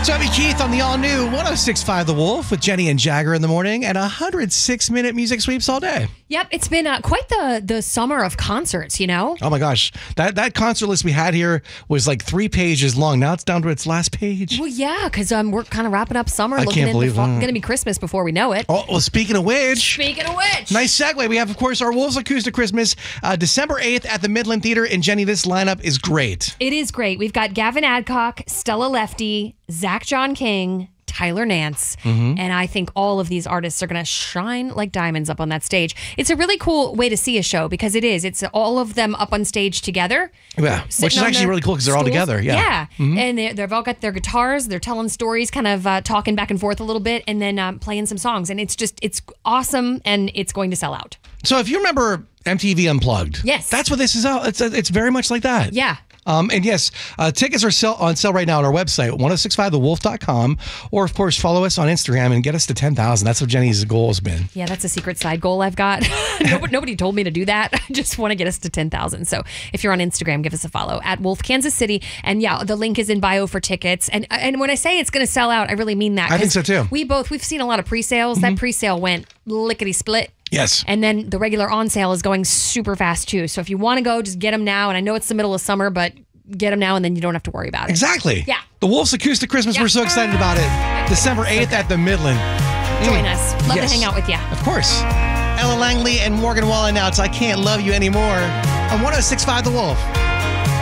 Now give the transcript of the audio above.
Toby Keith on the all-new 106.5 The Wolf with Jenny and Jagger in the morning and 106-minute music sweeps all day. Yep, it's been quite the summer of concerts, you know? Oh my gosh. That concert list we had here was like 3 pages long. Now it's down to its last page. Well, yeah, because we're kind of wrapping up summer. I can't believe that. It's going to be Christmas before we know it. Oh, well, speaking of which. Nice segue. We have, of course, our Wolves Acoustic Christmas, December 8th at the Midland Theater. And Jenny, this lineup is great. It is great. We've got Gavin Adcock, Stella Lefty, Zach John King, Tyler Nance, and I think all of these artists are going to shine like diamonds up on that stage. It's a really cool way to see a show because it's all of them up on stage together. Yeah, which is actually really cool because they're all together. Yeah, and they've all got their guitars. They're telling stories, kind of talking back and forth a little bit, and then playing some songs. And it's awesome, and it's going to sell out. So if you remember MTV Unplugged, yes, that's what this is. It's very much like that. Yeah. And yes, tickets are on sale right now on our website, 1065thewolf.com, or of course follow us on Instagram and get us to 10,000. That's what Jenny's goal has been. Yeah, that's a secret side goal I've got. Nobody told me to do that. I just want to get us to 10,000. So if you're on Instagram, give us a follow at Wolf Kansas City. And yeah, the link is in bio for tickets. And when I say it's going to sell out, I really mean that. I think so too. We've seen a lot of pre-sales. That pre-sale went lickety split. Yes. And then the regular on sale is going super fast too. So if you want to go, just get them now. And I know it's the middle of summer, but get them now and then you don't have to worry about it. Exactly. Yeah. The Wolves Acoustic Christmas, we're so excited about it. December 8th at the Midland. Join us. Love to hang out with you. Of course. Ella Langley and Morgan Wallen now. It's I Can't Love You Anymore on 106.5 The Wolf.